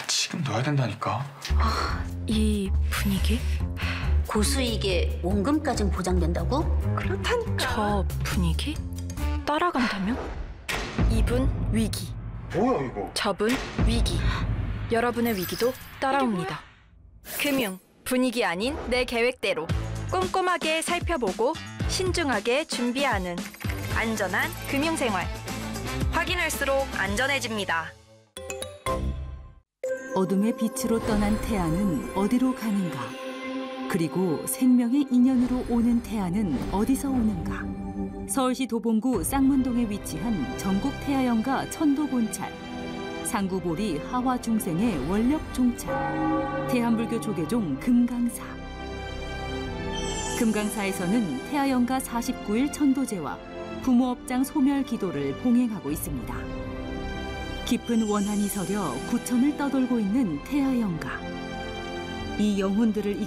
지금 넣어야 된다니까. 이 분위기? 고수익에 원금까진 보장된다고? 그렇다니까. 저 분위기? 따라간다면? 이분 위기, 뭐야 이거? 저분 위기. 여러분의 위기도 따라옵니다. 금융, 분위기 아닌 내 계획대로 꼼꼼하게 살펴보고 신중하게 준비하는 안전한 금융생활. 확인할수록 안전해집니다. 어둠의 빛으로 떠난 태양은 어디로 가는가? 그리고 생명의 인연으로 오는 태양은 어디서 오는가? 서울시 도봉구 쌍문동에 위치한 전국 태아연가 천도본찰, 상구보리 하화중생의 원력 종찰, 대한불교 조계종 금강사. 금강사에서는 태아연가 49일 천도제와 부모업장 소멸 기도를 봉행하고 있습니다. 깊은 원한이 서려 구천을 떠돌고 있는 태아연가. 이 영혼들을